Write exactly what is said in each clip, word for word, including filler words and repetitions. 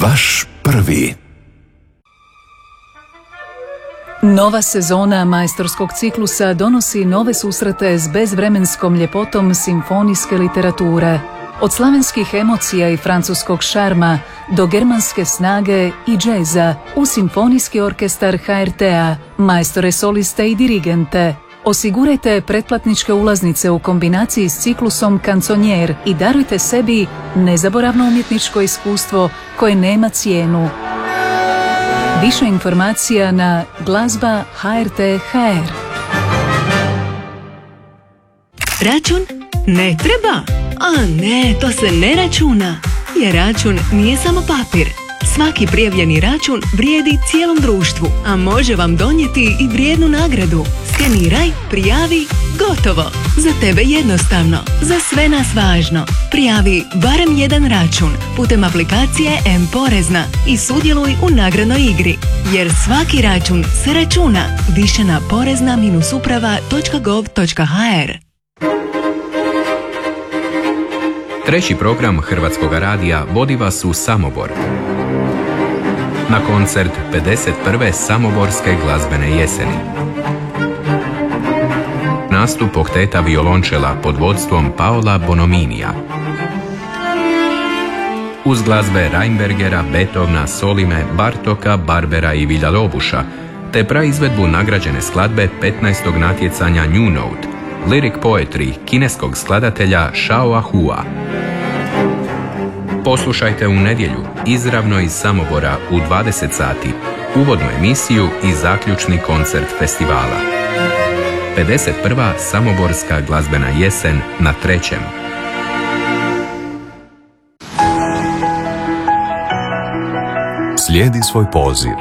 Vaš prvi. Nova sezona majstorskog ciklusa donosi nove susrete s bezvremenskom ljepotom simfonijske literature. Od slavenskih emocija i francuskog šarma do germanske snage i džeza u simfonijski orkestar ha er te-a, majstore soliste i dirigente. Osigurajte pretplatničke ulaznice u kombinaciji s ciklusom Kanconier i darujte sebi nezaboravno umjetničko iskustvo koje nema cijenu. Više informacija na glazba ha er te ha er. Račun? Ne treba? A ne, to se ne računa. Jer račun nije samo papir. Svaki prijavljeni račun vrijedi cijelom društvu, a može vam donijeti i vrijednu nagradu. Skeniraj, prijavi, gotovo. Za tebe jednostavno, za sve nas važno. Prijavi barem jedan račun putem aplikacije M-Porezna i sudjeluj u nagradnoj igri. Jer svaki račun se računa. Više na porezna uprava točka gov točka ha er. Treći program Hrvatskog radija vodi vas u Samobor. Na koncert pedeset prve Samoborske glazbene jeseni. Nastup okteta violončela pod vodstvom Paola Bonominija. Uz glazbe Reinbergera, Beethovena, Solime, Bartoka, Barbera i Villa-Lobuša, te praizvedbu nagrađene skladbe petnaestog natjecanja New Note, Lyric Poetry kineskog skladatelja Shao Ahua. Poslušajte u nedjelju, izravno iz Samobora u dvadeset sati, uvodnu emisiju i zaključni koncert festivala. pedeset prva Samoborska glazbena jesen na trećem. Slijedi svoj poziv.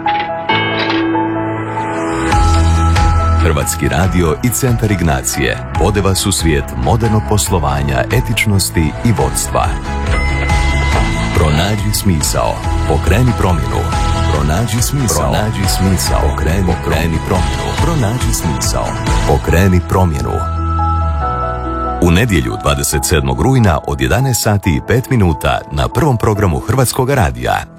Hrvatski radio i Centar Ignacije vode vas u svijet modernog poslovanja, etičnosti i vodstva. Pronađi smisao, pokreni promjenu. Pronađi smisao, pronađi smisao, pokreni, pokreni promjenu. Pronađi smisao, pokreni promjenu. U nedjelju dvadeset sedmog rujna od jedanaest sati i pet minuta na prvom programu Hrvatskog radija.